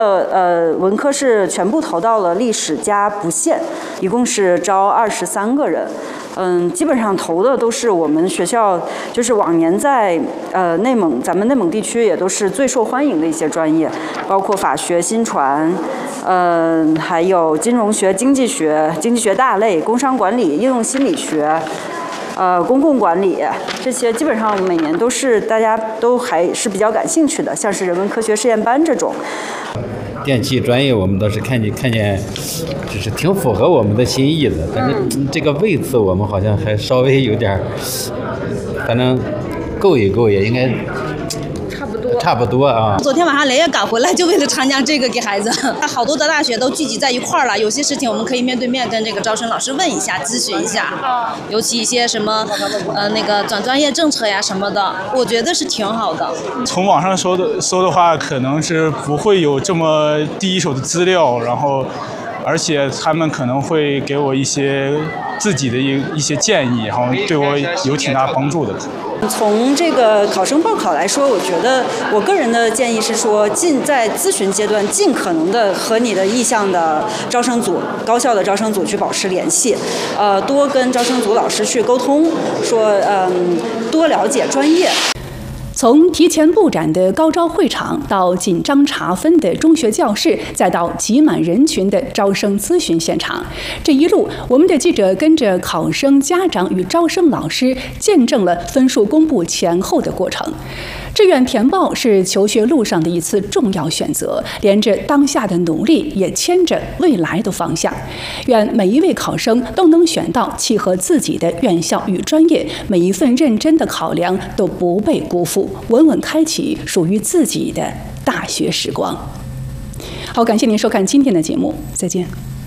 文科是全部投到了历史加不限，一共是招23个人。基本上投的都是我们学校，就是往年在咱们内蒙地区也都是最受欢迎的一些专业，包括法学、新传，还有金融学、经济学大类、工商管理、应用心理学。公共管理这些基本上每年都是大家都还是比较感兴趣的，像是人文科学实验班这种。 电气专业我们倒是看见，就是挺符合我们的心意的，但是这个位次我们好像还稍微有点，反正够一够也应该。差不多啊！ 昨天晚上连夜赶回来，就为了参加这个给孩子。好多的大学都聚集在一块儿了，有些事情我们可以面对面跟这个招生老师问一下、咨询一下。尤其一些什么那个转专业政策呀什么的，我觉得是挺好的。 从网上搜的话，可能是不会有这么第一手的资料，然后而且他们可能会给我一些自己的一些建议，然后对我有挺大帮助的。 从这个考生报考来说，我觉得我个人的建议是说，在咨询阶段尽可能的和你的意向的招生组、高校的招生组去保持联系，多跟招生组老师去沟通，说多了解专业。 从提前布展的高招会场，到紧张查分的中学教室，再到挤满人群的招生咨询现场，这一路，我们的记者跟着考生、家长与招生老师，见证了分数公布前后的过程。志愿填报是求学路上的一次重要选择，连着当下的努力，也牵着未来的方向。愿每一位考生都能选到契合自己的院校与专业，每一份认真的考量都不被辜负，稳稳开启属于自己的大学时光。好，感谢您收看今天的节目，再见。